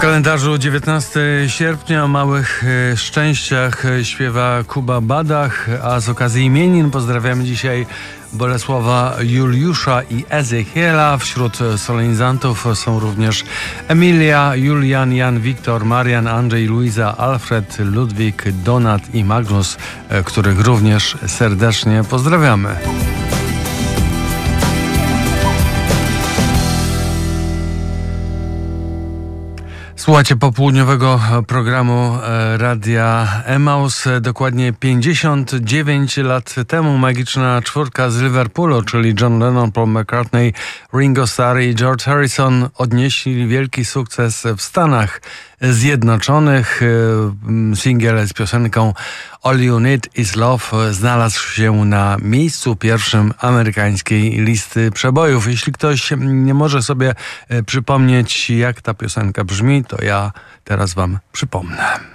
kalendarzu 19 sierpnia o małych szczęściach śpiewa Kuba Badach, a z okazji imienin pozdrawiamy dzisiaj Bolesława, Juliusza i Ezechiela. Wśród solenizantów są również Emilia, Julian, Jan, Wiktor, Marian, Andrzej, Luiza, Alfred, Ludwik, Donat i Magnus, których również serdecznie pozdrawiamy. Słuchajcie popołudniowego programu Radia Emaus. Dokładnie 59 lat temu magiczna czwórka z Liverpoolu, czyli John Lennon, Paul McCartney, Ringo Starr i George Harrison odnieśli wielki sukces w Stanach Zjednoczonych. Singiel z piosenką All You Need Is Love znalazł się na miejscu pierwszym amerykańskiej listy przebojów. Jeśli ktoś nie może sobie przypomnieć, jak ta piosenka brzmi, to ja teraz wam przypomnę.